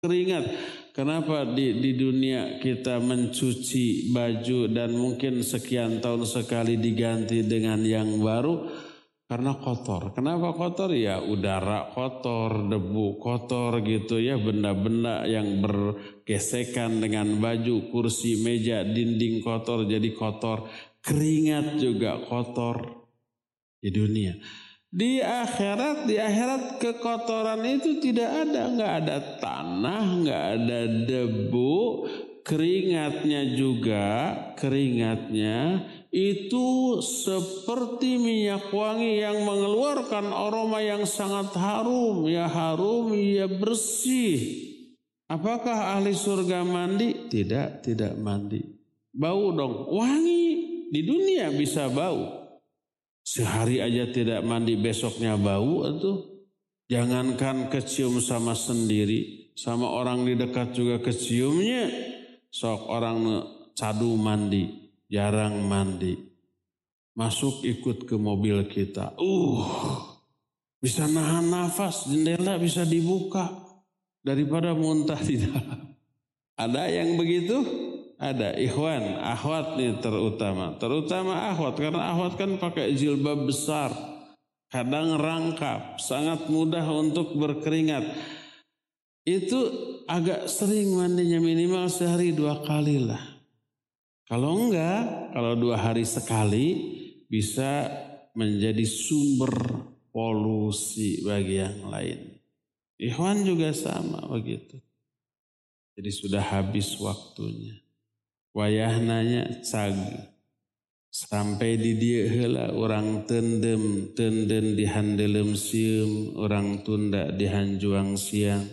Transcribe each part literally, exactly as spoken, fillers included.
keringat. Kenapa di, di dunia kita mencuci baju dan mungkin sekian tahun sekali diganti dengan yang baru? Karena kotor. Kenapa kotor? Ya udara kotor, debu kotor gitu ya. Benda-benda yang bergesekan dengan baju, kursi, meja, dinding kotor jadi kotor. Keringat juga kotor di dunia. Di akhirat, di akhirat kekotoran itu tidak ada, nggak ada tanah, nggak ada debu, keringatnya juga, keringatnya itu seperti minyak wangi yang mengeluarkan aroma yang sangat harum, ya harum, ya bersih. Apakah ahli surga mandi? Tidak, tidak mandi. Bau dong, wangi, di dunia bisa bau. Sehari aja tidak mandi besoknya bau atau jangankan kecium sama sendiri, sama orang di dekat juga keciumnya. Sok orang cadu mandi, jarang mandi. Masuk ikut ke mobil kita. Uh, bisa nahan nafas, jendela bisa dibuka daripada muntah di dalam. Ada yang begitu? Ada ikhwan, akhwat nih terutama. Terutama akhwat, karena akhwat kan pakai jilbab besar. Kadang rangkap, sangat mudah untuk berkeringat. Itu agak sering mandinya, minimal sehari dua kali lah. Kalau enggak, kalau dua hari sekali bisa menjadi sumber polusi bagi yang lain. Ikhwan juga sama begitu. Jadi sudah habis waktunya. Wayahnanya cag sampai di dieu heula urang tendem tenden di handelem sieum urang tunda di hanjuang siang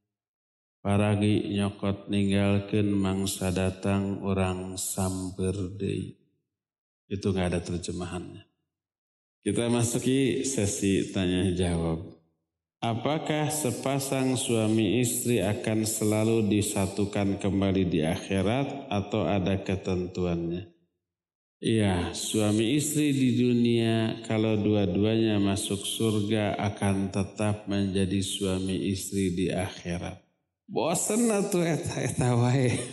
paragi nyokot ninggalkeun mangsa datang urang samper deui. Itu enggak ada terjemahannya. Kita masuki sesi tanya jawab. Apakah sepasang suami istri akan selalu disatukan kembali di akhirat atau ada ketentuannya? Iya, suami istri di dunia kalau dua-duanya masuk surga akan tetap menjadi suami istri di akhirat. Bosen atuh eta-eta wae.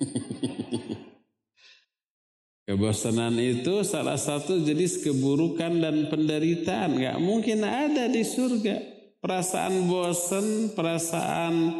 Kebosanan itu salah satu jenis keburukan dan penderitaan. Gak mungkin ada di surga. Perasaan bosan, perasaan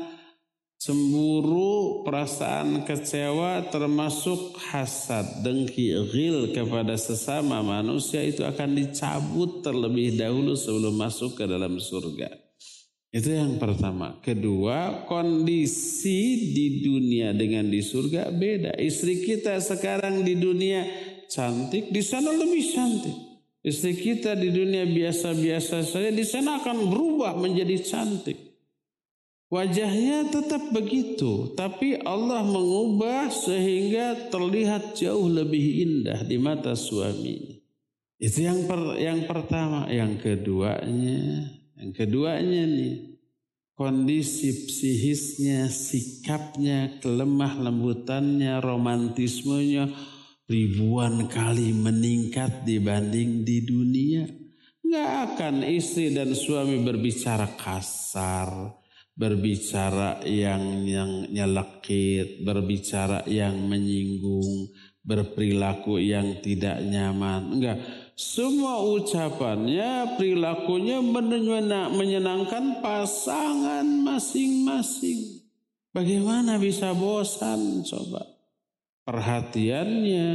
cemburu, perasaan kecewa termasuk hasad, dengki, ghil kepada sesama manusia itu akan dicabut terlebih dahulu sebelum masuk ke dalam surga. Itu yang pertama. Kedua, kondisi di dunia dengan di surga beda. Istri kita sekarang di dunia cantik, di sana lebih cantik. Istri kita di dunia biasa-biasa saja, di sana akan berubah menjadi cantik. Wajahnya tetap begitu, tapi Allah mengubah sehingga terlihat jauh lebih indah di mata suaminya. Itu yang per, yang pertama. Yang keduanya, yang keduanya nih, kondisi psikisnya, sikapnya, kelemah lembutannya, romantismenya ribuan kali meningkat dibanding di dunia. Nggak akan istri dan suami berbicara kasar, berbicara yang yang nyelekit, berbicara yang menyinggung, berperilaku yang tidak nyaman. Enggak, semua ucapannya, perilakunya menyenangkan pasangan masing-masing. Bagaimana bisa bosan coba? Perhatiannya,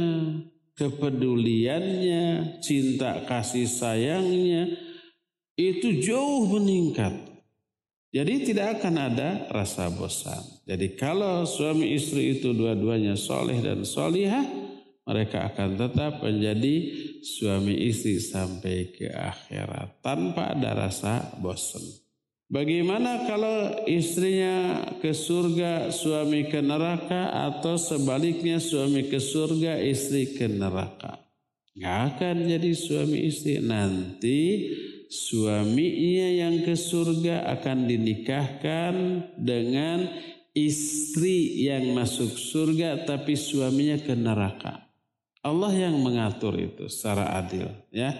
kepeduliannya, cinta kasih sayangnya itu jauh meningkat. Jadi tidak akan ada rasa bosan. Jadi kalau suami istri itu dua-duanya soleh dan solihah, mereka akan tetap menjadi suami istri sampai ke akhirat tanpa ada rasa bosan. Bagaimana kalau istrinya ke surga, suami ke neraka, atau sebaliknya suami ke surga, istri ke neraka? Gak akan jadi suami istri. Nanti suaminya yang ke surga akan dinikahkan dengan istri yang masuk surga, tapi suaminya ke neraka. Allah yang mengatur itu secara adil, ya.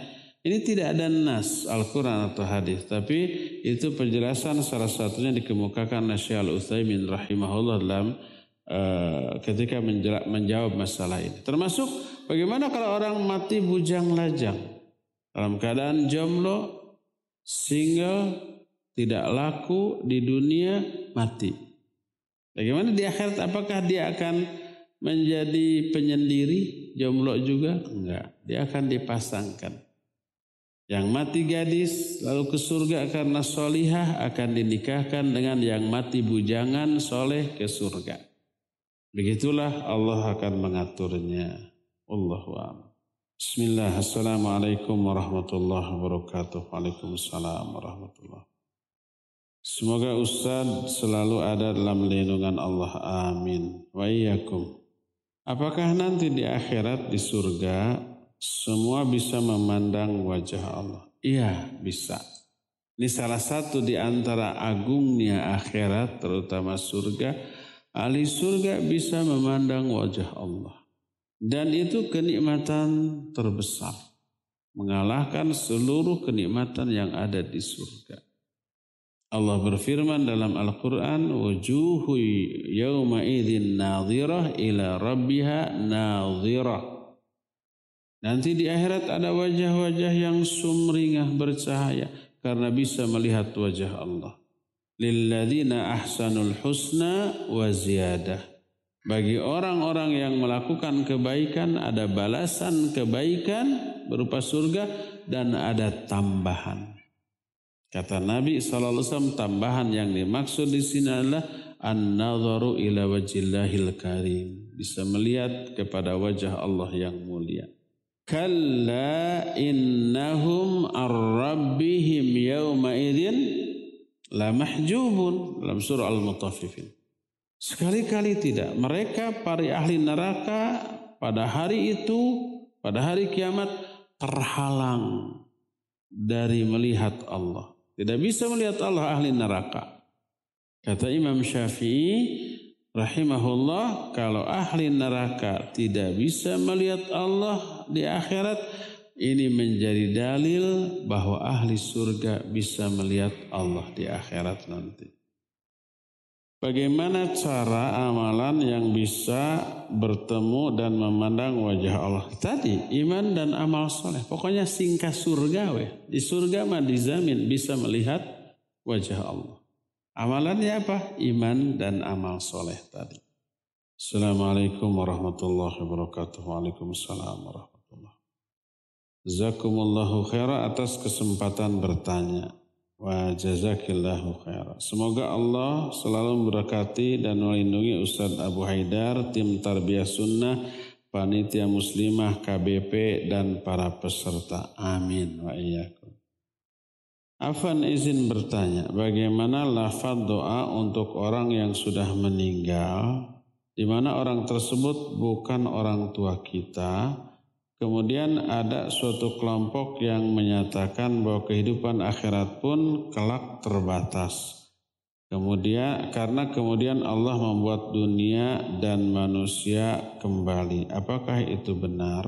Ini tidak ada nas Al-Quran atau hadis, tapi itu penjelasan salah satunya dikemukakan oleh Syekh Al-Utsaimin rahimahullah dalam uh, ketika menjela, menjawab masalah ini. Termasuk bagaimana kalau orang mati bujang lajang dalam keadaan jomblo, single, tidak laku di dunia, mati. Bagaimana di akhirat, apakah dia akan menjadi penyendiri, jomblo juga? Enggak, dia akan dipasangkan. Yang mati gadis lalu ke surga karena solihah akan dinikahkan dengan yang mati bujangan soleh ke surga. Begitulah Allah akan mengaturnya. Allahu a'lam. Bismillah. Assalamualaikum warahmatullahi wabarakatuh. Waalaikumsalam warahmatullahi wabarakatuh. Semoga Ustaz selalu ada dalam lindungan Allah. Amin. Wa iyyakum. Apakah nanti di akhirat di surga semua bisa memandang wajah Allah? Iya, bisa. Ini salah satu di antara agungnya akhirat, terutama surga. Ahli surga bisa memandang wajah Allah. Dan itu kenikmatan terbesar. Mengalahkan seluruh kenikmatan yang ada di surga. Allah berfirman dalam Al-Quran, wujuhu yawma idzin nadhirah ila rabbiha nadhirah. Nanti di akhirat ada wajah-wajah yang sumringah bercahaya karena bisa melihat wajah Allah. Lilladzina ahsanul husna wa ziyadah. Bagi orang-orang yang melakukan kebaikan ada balasan kebaikan berupa surga dan ada tambahan. Kata Nabi shallallahu alaihi wasallam, tambahan yang dimaksud di sini adalah an-nadharu ila wajhillahil karim. Bisa melihat kepada wajah Allah yang mulia. Kalla innahum ar-rabbihim yawma idzin la mahjubun dalam surah Al-Mutaffifin. Sekali-kali tidak. Mereka para ahli neraka pada hari itu, pada hari kiamat terhalang dari melihat Allah. Tidak bisa melihat Allah ahli neraka. Kata Imam Syafi'i rahimahullah, kalau ahli neraka tidak bisa melihat Allah di akhirat, ini menjadi dalil bahwa ahli surga bisa melihat Allah di akhirat nanti. Bagaimana cara amalan yang bisa bertemu dan memandang wajah Allah? Tadi iman dan amal soleh. Pokoknya singkat surga weh. Di surga mah dijamin bisa melihat wajah Allah. Amalannya apa? Iman dan amal soleh tadi. Assalamualaikum warahmatullahi wabarakatuh. Waalaikumsalam warahmatullahi wabarakatuh. Jazakumullahu khairan atas kesempatan bertanya. Wa jazakillahu khairan. Semoga Allah selalu memberkati dan melindungi Ustadz Abu Haidar, tim Tarbiyah Sunnah, panitia muslimah, K B P, dan para peserta. Amin wa iyyakum. Afan izin bertanya, bagaimana lafaz doa untuk orang yang sudah meninggal, di mana orang tersebut bukan orang tua kita, kemudian ada suatu kelompok yang menyatakan bahwa kehidupan akhirat pun kelak terbatas. Kemudian karena kemudian Allah membuat dunia dan manusia kembali. Apakah itu benar?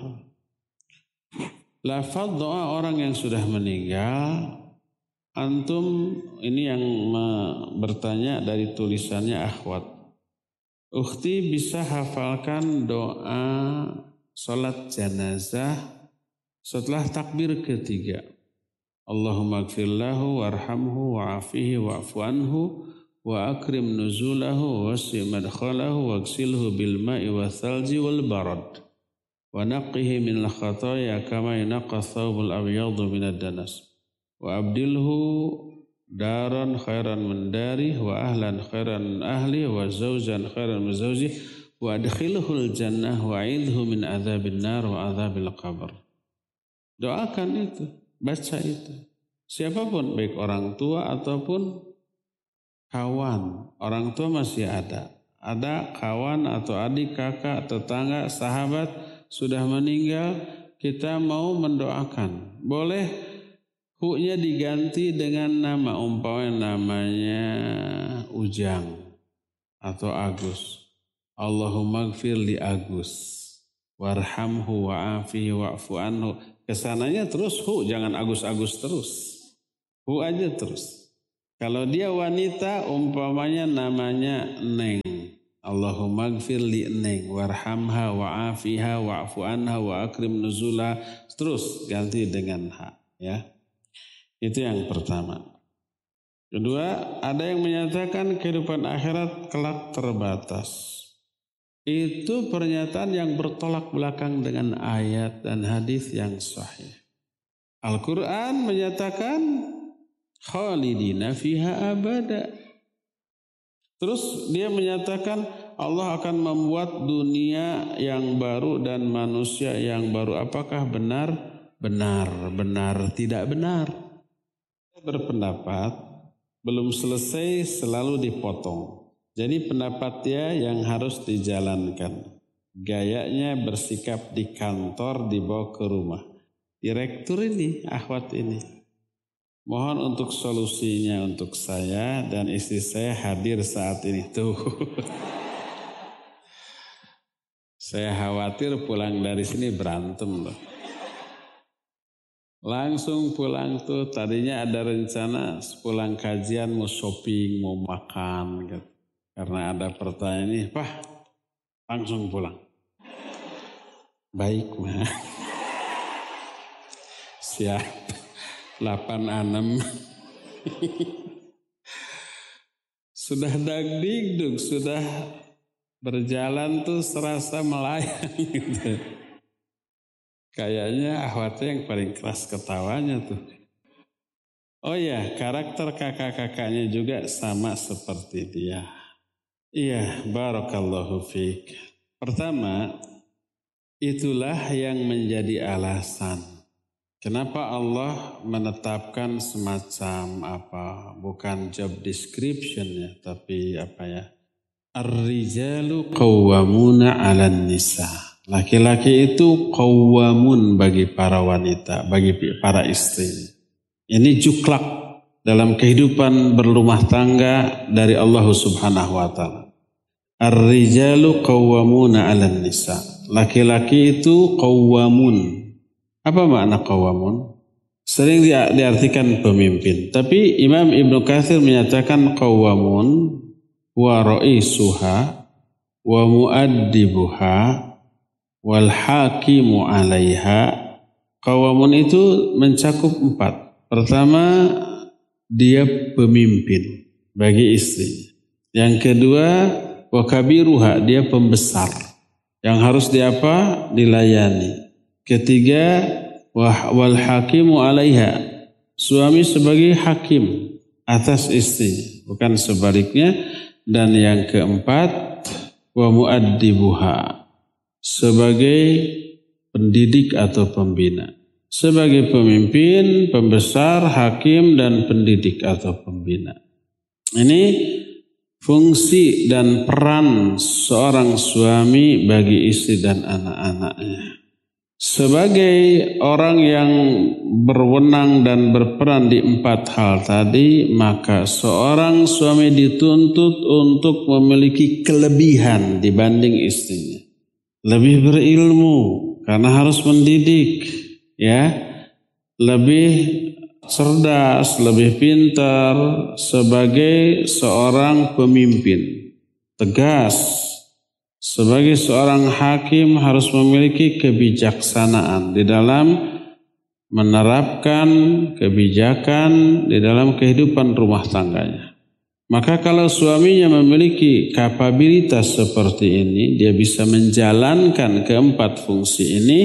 Lafaz doa orang yang sudah meninggal, antum ini yang bertanya dari tulisannya akhwat. Ukhti bisa hafalkan doa salat janazah setelah takbir ketiga. Allahumma gfirlahu warhamhu wa'afihi wa'fu anhu wa akrim nuzulahu wasi madkhalahu wagsilhu bil ma'i wa thalji wal barad wa naqqihi min al khataya kama yanqa thawbul abyadu min ad-danas wa abdilhu daran khairan min dari wa ahlan khairan min ahli wa zawjan khairan min zawji wa adkhilhul jannah wa a'idhu min azabin nar wa azabil qabr. Doakan itu, baca itu. Siapapun, baik orang tua ataupun kawan. Orang tua masih ada. Ada kawan atau adik, kakak, tetangga, sahabat sudah meninggal, kita mau mendoakan. Boleh hu-nya diganti dengan nama, umpamanya namanya Ujang atau Agus. Allahumma gfir li Agus warhamhu wa'afihi wa'fu anhu Kesananya terus hu, jangan agus-agus terus. Hu aja terus. Kalau dia wanita umpamanya namanya Neng. Allahumma gfir li Neng warhamha wa'afiha wa'fu anha wa akrim nuzula. Terus ganti dengan ha, ya. Itu yang pertama. Kedua, ada yang menyatakan kehidupan akhirat kelak terbatas. Itu pernyataan yang bertolak belakang dengan ayat dan hadis yang sahih. Al-Quran menyatakan khalidina fiha abada. Terus dia menyatakan Allah akan membuat dunia yang baru dan manusia yang baru. Apakah benar? Benar, benar, tidak benar. Berpendapat belum selesai selalu dipotong. Jadi pendapat dia yang harus dijalankan. Gayanya bersikap di kantor dibawa ke rumah. Direktur ini, akhwat ini. Mohon untuk solusinya untuk saya dan istri saya hadir saat ini. Tuh. Saya khawatir pulang dari sini berantem loh. Langsung pulang tuh, tadinya ada rencana pulang kajian mau shopping, mau makan gitu. Karena ada pertanyaan ini, Pak, langsung pulang. Baik, mah. Siap. delapan enam. Sudah dagdikduk, sudah berjalan tuh serasa melayang gitu. Kayaknya ahwatnya yang paling keras ketawanya tuh. Oh ya, karakter kakak-kakaknya juga sama seperti dia. Iya, barakallahu fiik. Pertama, itulah yang menjadi alasan kenapa Allah menetapkan semacam apa, bukan job description ya, tapi apa ya? Ar-rijalu qawwamuna 'alan nisa. Laki-laki itu qawwamun bagi para wanita, bagi para istri. Ini juklak dalam kehidupan berumah tangga dari Allah Subhanahu wa taala. Ar-rijalu qawwamuna 'alan nisa. Laki-laki itu qawwamun. Apa makna qawwamun? Sering diartikan pemimpin, tapi Imam Ibnu Katsir menyatakan qawwamun wa ra'isuha wa muaddibuha wal hakimu 'alaiha. Qawwamun itu mencakup empat. Pertama, dia pemimpin bagi istri. Yang kedua, wa kabiruha, dia pembesar yang harus diapa? Dilayani. Ketiga, wal hakimu 'alaiha, suami sebagai hakim atas istri, bukan sebaliknya. Dan yang keempat, wa muaddibuha, sebagai pendidik atau pembina. Sebagai pemimpin, pembesar, hakim, dan pendidik atau pembina. Ini fungsi dan peran seorang suami bagi istri dan anak-anaknya. Sebagai orang yang berwenang dan berperan di empat hal tadi, maka seorang suami dituntut untuk memiliki kelebihan dibanding istrinya. Lebih berilmu karena harus mendidik, ya. Lebih cerdas, lebih pintar sebagai seorang pemimpin, tegas. Sebagai seorang hakim harus memiliki kebijaksanaan di dalam menerapkan kebijakan di dalam kehidupan rumah tangganya. Maka kalau suaminya memiliki kapabilitas seperti ini, dia bisa menjalankan keempat fungsi ini,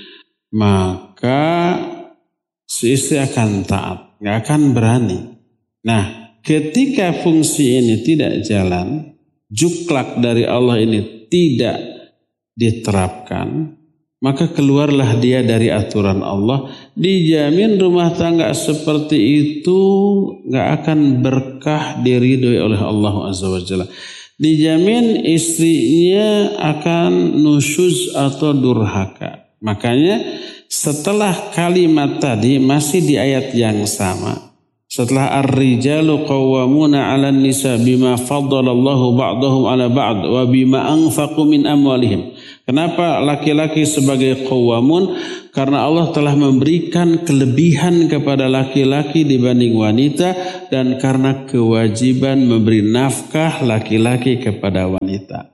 maka si istri akan taat, gak akan berani. Nah, ketika fungsi ini tidak jalan, juklak dari Allah ini tidak diterapkan, maka keluarlah dia dari aturan Allah. Dijamin rumah tangga seperti itu gak akan berkah, diridhoi oleh Allah Azza wa Jalla. Dijamin istrinya akan nusyuz atau durhaka. Makanya setelah kalimat tadi masih di ayat yang sama, Setelah ar-rijalu qawwamuna 'alan nisa bima faddalallahu ba'dahum 'ala ba'd wa bima anfaqu min amwalihim. Kenapa laki-laki sebagai qawwamun? Karena Allah telah memberikan kelebihan kepada laki-laki dibanding wanita dan karena kewajiban memberi nafkah laki-laki kepada wanita.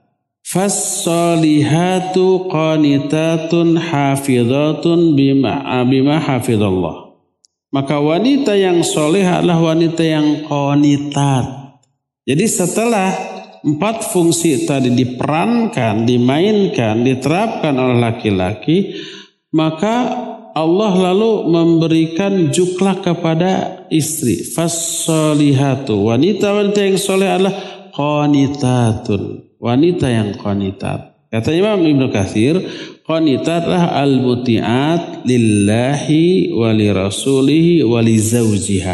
Fas-solihatu qanitatun hafizatun bima bima hafizallah. Maka wanita yang soleh adalah wanita yang qanitat. Jadi setelah empat fungsi tadi diperankan, dimainkan, diterapkan oleh laki-laki, maka Allah lalu memberikan juklak kepada istri. Fas-solihatu. Wanita-wanita yang soleh adalah qanitatun. Wanita yang qanitat. Kata Imam Ibnu Katsir, qanitat adalah al-muti'at lillahi wa li rasulihi wa li zawjiha.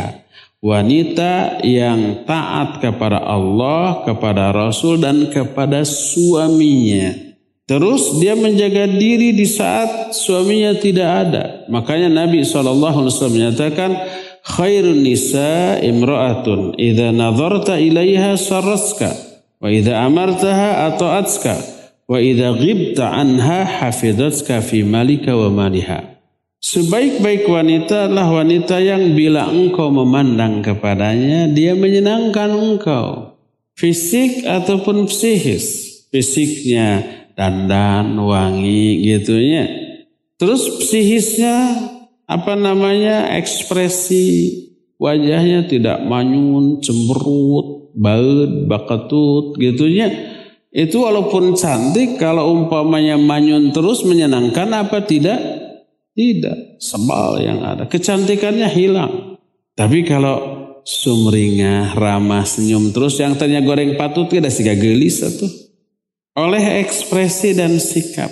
Wanita yang taat kepada Allah, kepada Rasul dan kepada suaminya. Terus dia menjaga diri di saat suaminya tidak ada. Makanya Nabi shallallahu alaihi wasallam menyatakan, khairun nisa imra'atun idza nadharta ilaiha sarratka wa idza amartaha ata'atska wa idza ghibta anha hafizatka fi malika wa maliha. Sebaik-baik wanita adalah wanita yang bila engkau memandang kepadanya dia menyenangkan engkau, fisik ataupun psikis. Fisiknya dandan wangi gitunya. Terus psikisnya apa namanya? Ekspresi wajahnya tidak manyun, cemberut, baud, bakatut gitunya. Itu walaupun cantik, kalau umpamanya manyun terus menyenangkan apa tidak? Tidak, sebal yang ada. Kecantikannya hilang. Tapi kalau sumringah, ramah, senyum terus, yang tanya goreng patut tidak sih gelis satu. Oleh ekspresi dan sikap.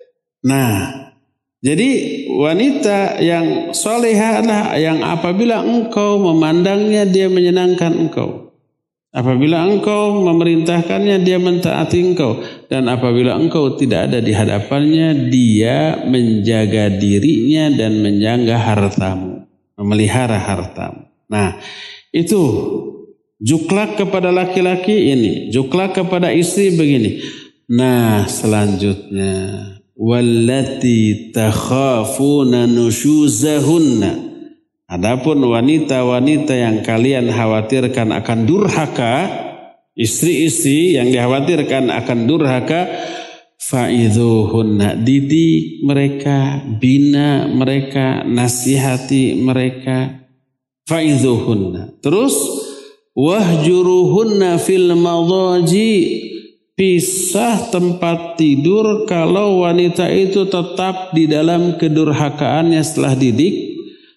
Nah, jadi wanita yang solehah adalah yang apabila engkau memandangnya dia menyenangkan engkau. Apabila engkau memerintahkannya dia mentaati engkau. Dan apabila engkau tidak ada di hadapannya dia menjaga dirinya dan menjaga hartamu. Memelihara hartamu. Nah itu juklak kepada laki-laki ini. Juklak kepada istri begini. Nah selanjutnya. Wallati takhafuna nusyuzahunna. Adapun wanita-wanita yang kalian khawatirkan akan durhaka, istri-istri yang dikhawatirkan akan durhaka, fa'idhuhunna, didik mereka, bina mereka, nasihati mereka, fa'idhuhunna. Terus wahjuruhunna fil madhaji, pisah tempat tidur kalau wanita itu tetap di dalam kedurhakaannya setelah didik.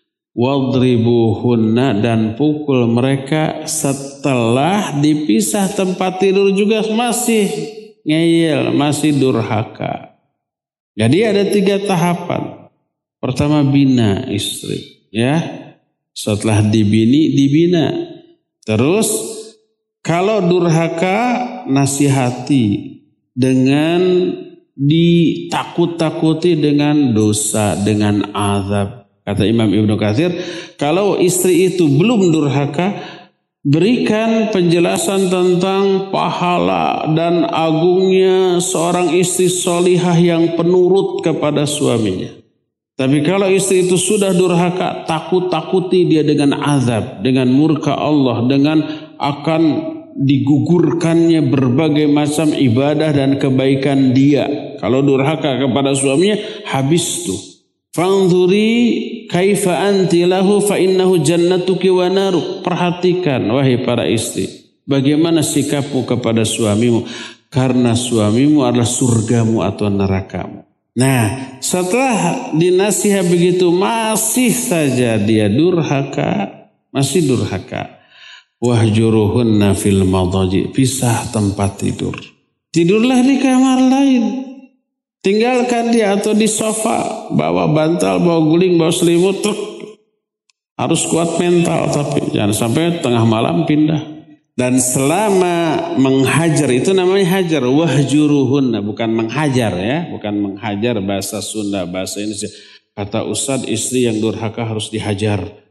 Wadribuhunna, dan pukul mereka setelah dipisah tempat tidur juga masih ngeyel, masih durhaka. Jadi ada tiga tahapan. Pertama bina istri, ya. Setelah dibini, dibina. Terus kalau durhaka nasihati dengan ditakut-takuti dengan dosa, dengan azab. Kata Imam Ibnu Katsir, kalau istri itu belum durhaka, berikan penjelasan tentang pahala dan agungnya seorang istri solihah yang penurut kepada suaminya. Tapi kalau istri itu sudah durhaka, takut-takuti dia dengan azab, dengan murka Allah, dengan akan digugurkannya berbagai macam ibadah dan kebaikan dia. Kalau durhaka kepada suaminya, habis tuh. Fangzuri kaifa anti lahu fa innahu jannatuki wa naru. Perhatikan wahai para istri, bagaimana sikapmu kepada suamimu, karena suamimu adalah surgamu atau nerakamu. Nah, setelah dinasihat begitu masih saja dia durhaka, masih durhaka. Wahjuruhunna fil madaji, pisah tempat tidur. Tidurlah di kamar lain. Tinggalkan dia atau di sofa, bawa bantal, bawa guling, bawa selimut, truk. Harus kuat mental, tapi jangan sampai tengah malam pindah. Dan selama menghajar, itu namanya hajar, wahjuruhunna, bukan menghajar ya, bukan menghajar bahasa Sunda, bahasa Indonesia. Kata Ustadz, istri yang durhaka harus dihajar.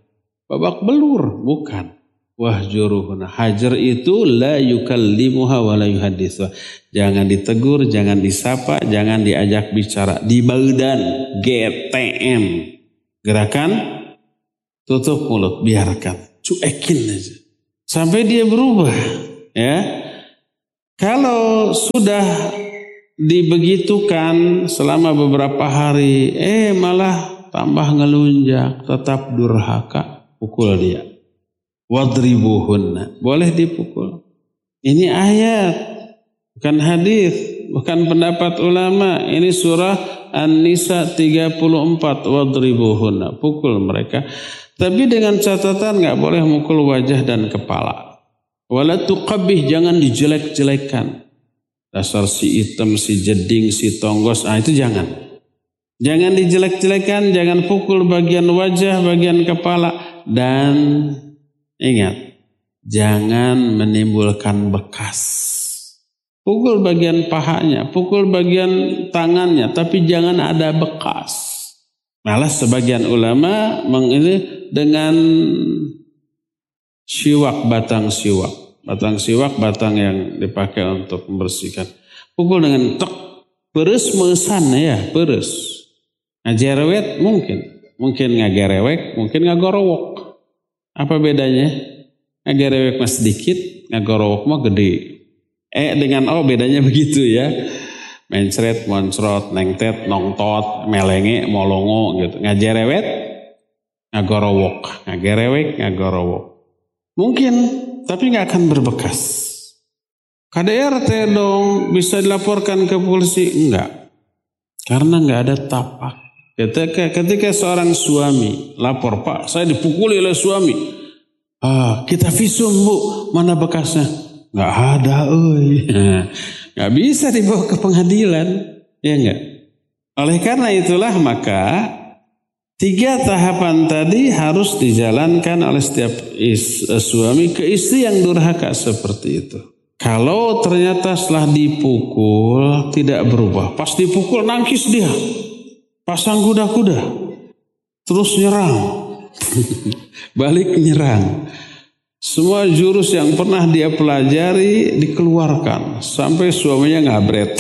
babak belur, bukan. Wahjuruhunna, hajar itu la yukallimuha wa la yuhaditsuha. Jangan ditegur, jangan disapa, jangan diajak bicara. Di badan G T M. Gerakan tutup mulut, biarkan. Cuekin aja. Sampai dia berubah, ya. Kalau sudah dibegitukan selama beberapa hari, eh malah tambah ngelunjak, tetap durhaka, pukul dia. Wadribuhunna, boleh dipukul. Ini ayat, bukan hadis, bukan pendapat ulama. Ini surah An-Nisa tiga puluh empat, wadribuhunna, pukul mereka. Tapi dengan catatan nggak boleh mukul wajah dan kepala. Wala tuqabbih, jangan dijelek-jelekan. Dasar si hitam, si jeding, si tonggos, ah itu jangan. Jangan dijelek-jelekan, jangan pukul bagian wajah, bagian kepala. Dan ingat, jangan menimbulkan bekas. Pukul bagian pahanya, pukul bagian tangannya, tapi jangan ada bekas. Malah sebagian ulama mengini dengan siwak, batang siwak. Batang siwak, batang yang dipakai untuk membersihkan. Pukul dengan tek, peres mesan ya, peres. Ngajerewet mungkin. Mungkin ngagerewek, mungkin ngagorowok. Apa bedanya? Ngagerewek mah sedikit, ngagorowok mah gede. Eh dengan oh bedanya begitu ya. Mencret, moncrot, nengtet, nongtot, melenge, molongo gitu. Ngajerewet, ngagorowok. Ngagerewek, ngagorowok. Mungkin, tapi nggak akan berbekas. K D R T dong bisa dilaporkan ke polisi? Enggak. Karena nggak ada tapak. Ketika, ketika seorang suami lapor, Pak, saya dipukuli oleh suami. Ah, kita visum Bu, mana bekasnya? Nggak ada, oi. Nggak bisa dibawa ke pengadilan, ya enggak? Oleh karena itulah maka tiga tahapan tadi harus dijalankan oleh setiap is, suami ke istri yang durhaka seperti itu. Kalau ternyata setelah dipukul tidak berubah, pas dipukul nangkis dia, pasang kuda-kuda, terus nyerang, balik nyerang. Semua jurus yang pernah dia pelajari dikeluarkan sampai suaminya ngabret.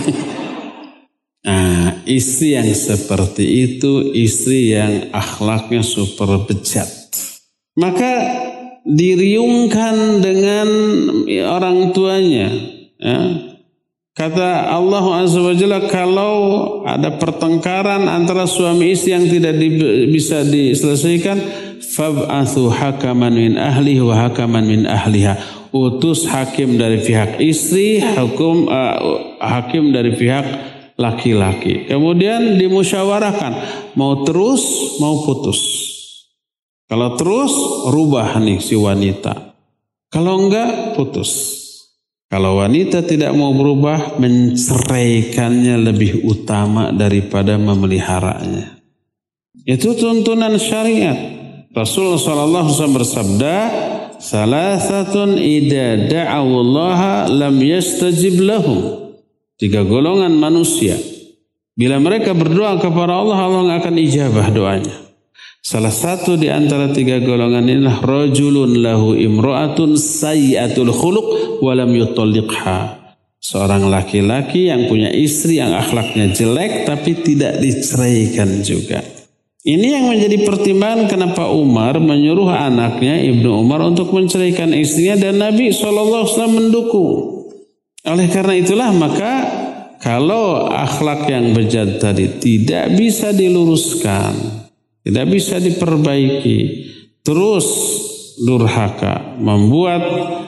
Nah, istri yang seperti itu, istri yang akhlaknya super bejat. Maka diriungkan dengan orang tuanya. Ya. Kata Allah Azza wa Jalla, kalau ada pertengkaran antara suami istri yang tidak di, bisa diselesaikan, fab'athu hakaman min ahlihi wa hakaman min ahliha. Utus hakim dari pihak istri, hukum uh, hakim dari pihak laki-laki. Kemudian dimusyawarahkan, mau terus mau putus. Kalau terus rubah nih si wanita. Kalau enggak putus. Kalau wanita tidak mau berubah, menceraikannya lebih utama daripada memeliharanya. Itu tuntunan syariat. Rasulullah shallallahu alaihi wasallam bersabda, salasatun idza da'awullaha lam yastajib lahum. Tiga golongan manusia, bila mereka berdoa kepada Allah, Allah nggak akan ijabah doanya. Salah satu di antara tiga golongan inilah rajulun lahu imra'atun sayyi'atul khuluq wa lam yutalliqha. Seorang laki-laki yang punya istri yang akhlaknya jelek tapi tidak diceraikan juga. Ini yang menjadi pertimbangan kenapa Umar menyuruh anaknya Ibnu Umar untuk menceraikan istrinya, dan Nabi shallallahu alaihi wasallam mendukung. Oleh karena itulah maka kalau akhlak yang bejat tadi tidak bisa diluruskan, tidak bisa diperbaiki, terus durhaka, membuat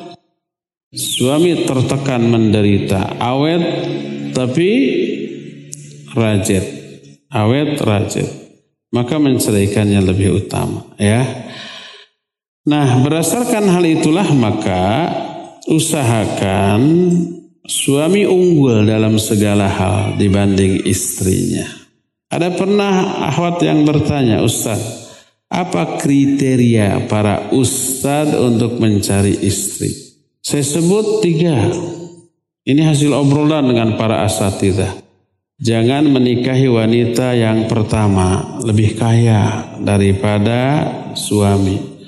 suami tertekan menderita, awet tapi rajit, awet rajit, maka menceraikannya lebih utama, ya. Nah, berdasarkan hal itulah maka usahakan suami unggul dalam segala hal dibanding istrinya. Ada pernah akhwat yang bertanya, Ustaz, apa kriteria para ustadz untuk mencari istri? Saya sebut tiga. Ini hasil obrolan dengan para asatidzah. Jangan menikahi wanita yang pertama lebih kaya daripada suami.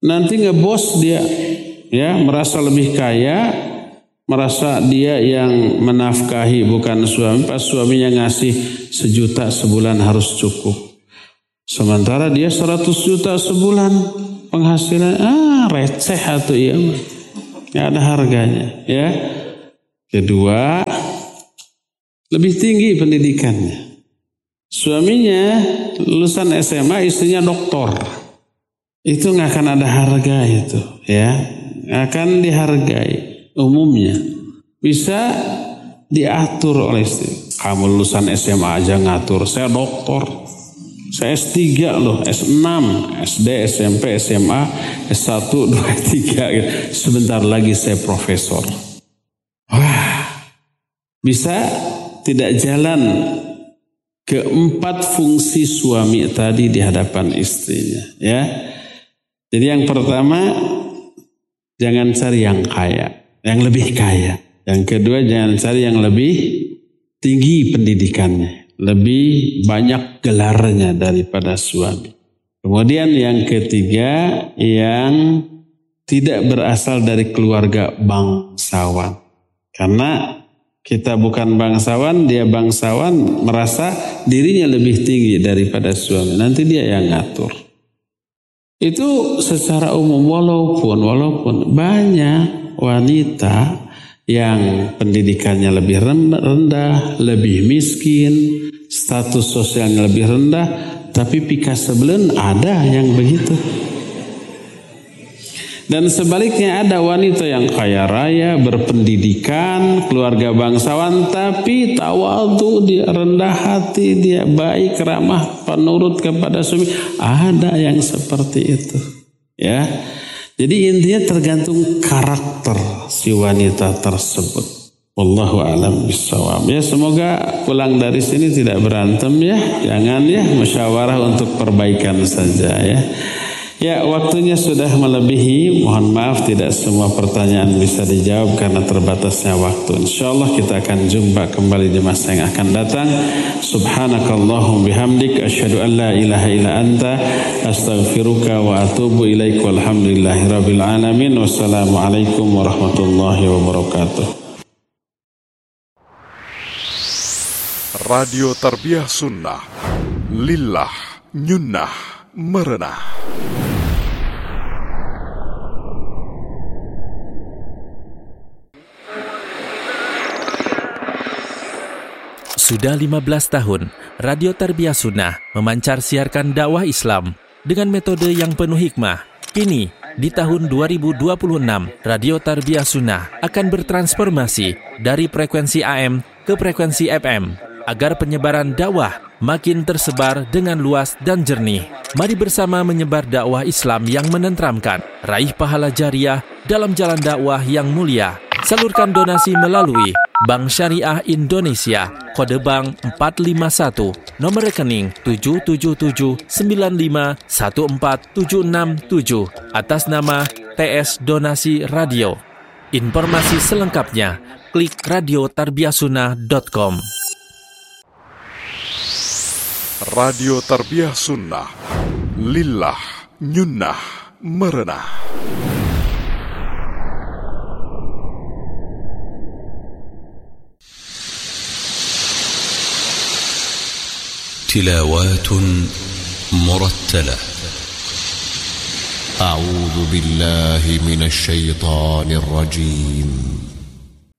nanti ngebos dia, ya, merasa lebih kaya, merasa dia yang menafkahi bukan suami, pas suaminya ngasih sejuta sebulan harus cukup. Sementara dia seratus juta sebulan penghasilan, ah receh atau iya, nggak ada harganya, ya. Kedua, lebih tinggi pendidikannya. Suaminya lulusan S M A, istrinya doktor. Itu nggak akan ada harga itu, ya. Akan dihargai umumnya. Bisa diatur oleh istri. Kamu lulusan S M A aja ngatur, saya doktor. Saya S tiga loh, S enam, S D, S M P, S M A, S satu, dua, tiga. Sebentar lagi saya profesor. Wah, bisa tidak jalan keempat fungsi suami tadi di hadapan istrinya, ya. Jadi yang pertama, jangan cari yang kaya, yang lebih kaya. Yang kedua, jangan cari yang lebih tinggi pendidikannya, lebih banyak gelarnya daripada suami. Kemudian yang ketiga, yang tidak berasal dari keluarga bangsawan. Karena kita bukan bangsawan, dia bangsawan, merasa dirinya lebih tinggi daripada suami. Nanti dia yang ngatur. Itu secara umum, walaupun walaupun banyak wanita yang pendidikannya lebih rendah, lebih miskin, status sosialnya lebih rendah, tapi pika sebelen ada yang begitu. Dan sebaliknya ada wanita yang kaya raya, berpendidikan, keluarga bangsawan, tapi tawadhu, dia rendah hati, dia baik, ramah, penurut kepada suami. Ada yang seperti itu, ya. Jadi intinya tergantung karakter si wanita tersebut. Wallahu a'lam bishawab. Ya, semoga pulang dari sini tidak berantem, ya. Jangan, ya, musyawarah untuk perbaikan saja, ya. Ya, waktunya sudah melebihi. Mohon maaf tidak semua pertanyaan bisa dijawab karena terbatasnya waktu. Insyaallah kita akan jumpa kembali di masa yang akan datang. Subhanakallahumma bihamdik asyhadu an la ilaha illa anta astaghfiruka wa atubu ilaik. Walhamdulillahirabbil alamin. Wassalamualaikum warahmatullahi wabarakatuh. Radio Tarbiyah Sunnah, lillah, nyunnah, merenah. Sudah lima belas tahun, Radio Tarbiyah Sunnah memancar siarkan dakwah Islam dengan metode yang penuh hikmah. Kini, di tahun dua ribu dua puluh enam, Radio Tarbiyah Sunnah akan bertransformasi dari frekuensi A M ke frekuensi F M agar penyebaran dakwah makin tersebar dengan luas dan jernih. Mari bersama menyebar dakwah Islam yang menenteramkan, raih pahala jariah dalam jalan dakwah yang mulia. Salurkan donasi melalui Bank Syariah Indonesia, kode bank empat lima satu, nomor rekening tujuh tujuh tujuh sembilan lima satu empat tujuh enam tujuh, atas nama T S Donasi Radio. Informasi selengkapnya, klik radio tarbiyah sunnah dot com. Radio Tarbiyah Sunnah, lillah, nyunnah, merenah. تلاوات مرتلة. أعوذ بالله من الشيطان الرجيم.